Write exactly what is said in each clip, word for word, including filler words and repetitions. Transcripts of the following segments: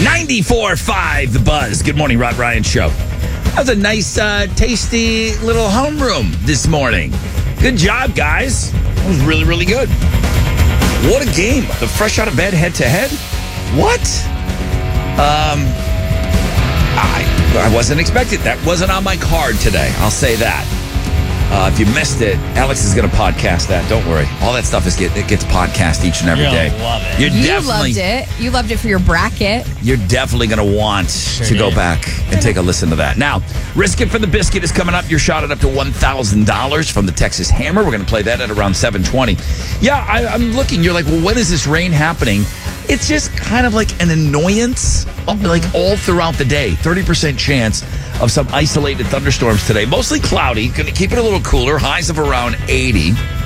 ninety-four point five The Buzz. Good morning, Rod Ryan Show. That was a nice, uh, tasty little homeroom this morning. Good job, guys. That was really, really good. What a game. The fresh out of bed head-to-head? What? Um, I, I wasn't expecting. That wasn't on my card today. I'll say that. Uh, if you missed it, Alex is going to podcast that. Don't worry. All that stuff is get it gets podcast each and every You'll day. love it. You're You definitely, loved it. You loved it for your bracket. You're definitely going to want Sure to go did. back and take a listen to that. Now, Risk It for the Biscuit is coming up. You're shot at up to one thousand dollars from the Texas Hammer. We're going to play that at around seven twenty. Yeah, I, I'm looking. You're like, well, when is this rain happening? It's just kind of like an annoyance, like all throughout the day. thirty percent chance of some isolated thunderstorms today. Mostly cloudy. Going to keep it a little cooler. Highs of around eighty.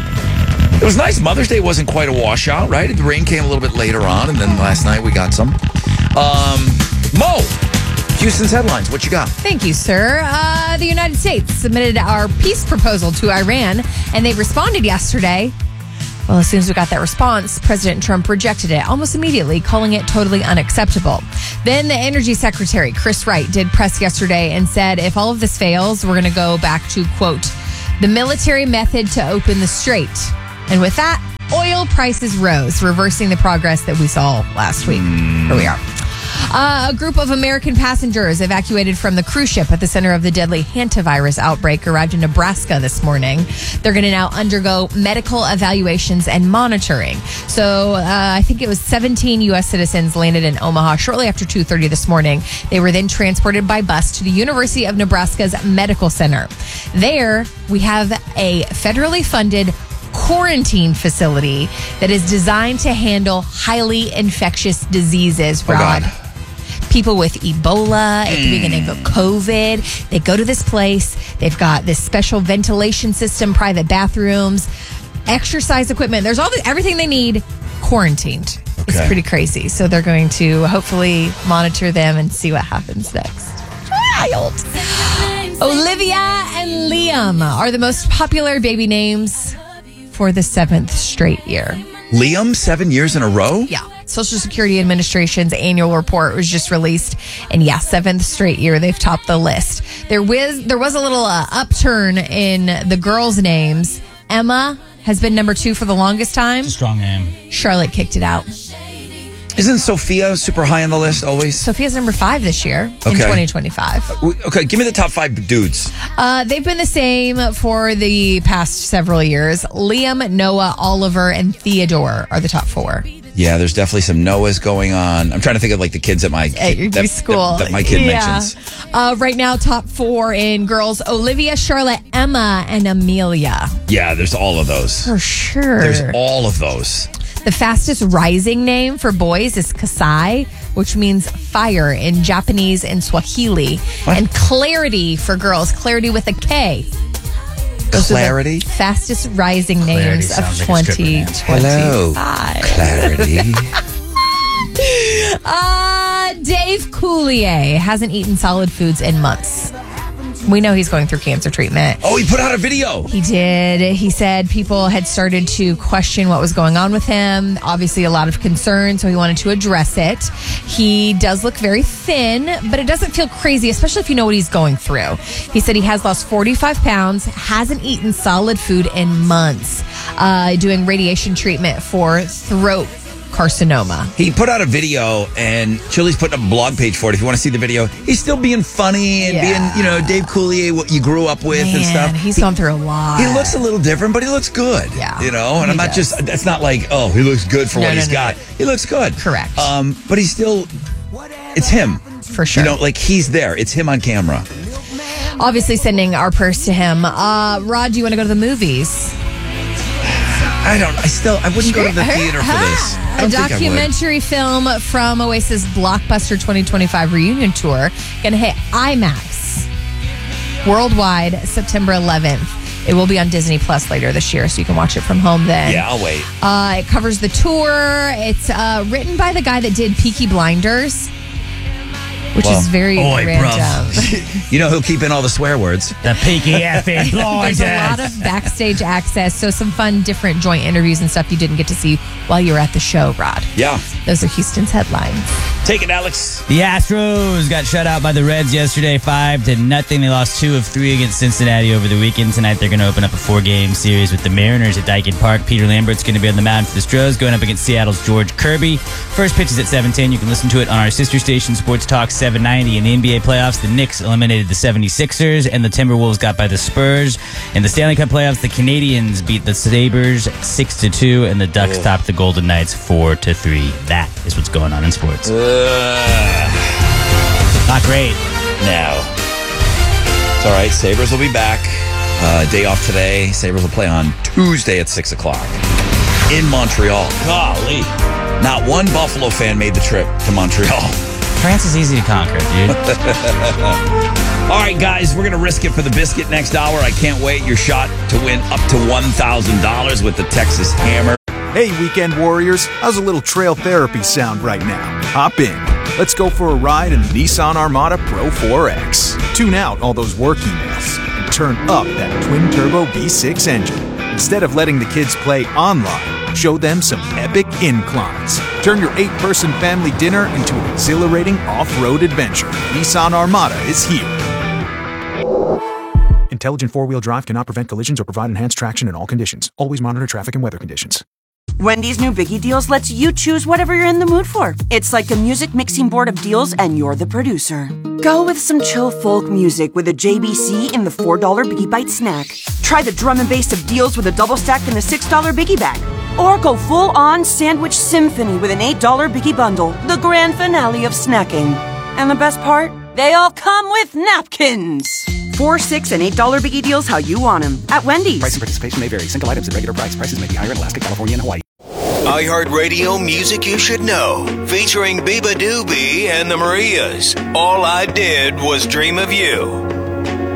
It was nice. Mother's Day wasn't quite a washout, right? The rain came a little bit later on, and then last night we got some. Um, Mo, Houston's headlines. What you got? Thank you, sir. Uh, the United States submitted our peace proposal to Iran, and they responded yesterday. Well, as soon as we got that response, President Trump rejected it almost immediately, calling it totally unacceptable. Then the Energy Secretary, Chris Wright, did press yesterday and said if all of this fails, we're going to go back to, quote, the military method to open the strait. And with that, oil prices rose, reversing the progress that we saw last week. Here we are. Uh, a group of American passengers evacuated from the cruise ship at the center of the deadly hantavirus outbreak arrived in Nebraska this morning. They're going to now undergo medical evaluations and monitoring. So uh, I think it was seventeen U S citizens landed in Omaha shortly after two thirty this morning. They were then transported by bus to the University of Nebraska's Medical Center. There, we have a federally funded quarantine facility that is designed to handle highly infectious diseases, Oh, Rod. God. People with Ebola, it could be going to go COVID. They go to this place. They've got this special ventilation system, private bathrooms, exercise equipment. There's all the, everything they need quarantined. It's Okay. pretty crazy. So they're going to hopefully monitor them and see what happens next. Child. Olivia and Liam are the most popular baby names for the seventh straight year. Liam, seven years in a row? Yeah. Social Security Administration's annual report was just released, and yeah, seventh straight year they've topped the list. There was there was a little uh, upturn in the girls' names. Emma has been number two for the longest time. Strong name. Charlotte kicked it out. Isn't Sophia super high on the list always? Sophia's number five this year in Okay. twenty twenty-five. Okay, give me the top five dudes. Uh, they've been the same for the past several years. Liam, Noah, Oliver, and Theodore are the top four. Yeah, there's definitely some Noahs going on. I'm trying to think of like the kids at my At your that, school. that, that my kid Yeah. mentions. Uh, right now, top four in girls, Olivia, Charlotte, Emma, and Amelia. Yeah, there's all of those. For sure. There's all of those. The fastest rising name for boys is Kasai, which means fire in Japanese and Swahili. What? And Clarity for girls, Clarity with a K. Those are the Clarity? fastest rising Clarity names of sounds like a stripper twenty dance. twenty-five. Clarity. Uh, Dave Coulier hasn't eaten solid foods in months. We know he's going through cancer treatment. Oh, he put out a video. He did. He said people had started to question what was going on with him. Obviously, a lot of concern, so he wanted to address it. He does look very thin, but it doesn't feel crazy, especially if you know what he's going through. He said he has lost forty-five pounds, hasn't eaten solid food in months, uh, doing radiation treatment for throat carcinoma. He put out a video, and Chili's putting up a blog page for it. If you want to see the video, he's still being funny and Yeah. being, you know, Dave Coulier, what you grew up with and Man, stuff. he's he, gone through a lot. he looks a little different, but he looks good. Yeah, You know, and he I'm not does. just, that's not like, oh, he looks good for No, what no, he's no, got. no. He looks good. Correct. Um, but he's still, it's him. For sure. You know, like he's there. It's him on camera. Obviously sending our purse to him. Uh, Rod, do you want to go to the movies? I don't, I still, I wouldn't go to the theater for this. I A don't think I would. documentary film from Oasis Blockbuster twenty twenty-five reunion tour gonna hit IMAX worldwide September eleventh. It will be on Disney Plus later this year, so you can watch it from home then. Yeah, I'll wait. Uh, it covers the tour. It's uh, written by the guy that did Peaky Blinders, which Well, is very oi, random. You know, he'll keep in all the swear words. The peaky effing blinders. There's a lot of backstage access, so some fun, different joint interviews and stuff you didn't get to see while you were at the show, Rod. Yeah. Those are Houston's headlines. Take it, Alex. The Astros got shut out by the Reds yesterday, five to nothing. They lost two of three against Cincinnati over the weekend. Tonight they're going to open up a four-game series with the Mariners at Daikin Park. Peter Lambert's going to be on the mound for the Stros, going up against Seattle's George Kirby. First pitch is at seven ten. You can listen to it on our sister station, Sports Talk seven ninety. In the N B A playoffs, the Knicks eliminated the seventy-sixers, and the Timberwolves got by the Spurs. In the Stanley Cup playoffs, the Canadiens beat the Sabres six to two, and the Ducks topped the Golden Knights four to three. That is what's going on in sports. Uh, Not great. no. It's all right. Sabres will be back. Uh, day off today. Sabres will play on Tuesday at six o'clock in Montreal. Golly. Not one Buffalo fan made the trip to Montreal. France is easy to conquer, dude. All right, guys, we're going to risk it for the biscuit next hour. I can't wait. Your shot to win up to one thousand dollars with the Texas Hammer. Hey, weekend warriors, how's a little trail therapy sound right now? Hop in. Let's go for a ride in the Nissan Armada Pro four X. Tune out all those work emails and turn up that twin-turbo V six engine. Instead of letting the kids play online, show them some epic inclines. Turn your eight-person family dinner into an exhilarating off-road adventure. Nissan Armada is here. Intelligent four-wheel drive cannot prevent collisions or provide enhanced traction in all conditions. Always monitor traffic and weather conditions. Wendy's new Biggie Deals lets you choose whatever you're in the mood for. It's like a music mixing board of deals, and you're the producer. Go with some chill folk music with a J B C in the four dollar Biggie Bite snack. Try the drum and bass of deals with a double stack in the six dollar Biggie Bag. Or go full-on sandwich symphony with an eight dollar Biggie Bundle, the grand finale of snacking. And the best part? They all come with napkins. Four, six, and eight dollar Biggie Deals how you want them at Wendy's. Price and participation may vary. Single items at regular price. Prices may be higher in Alaska, California, and Hawaii. iHeartRadio Music You Should Know, featuring Biba Doobie and the Marias. All I Did Was Dream of You.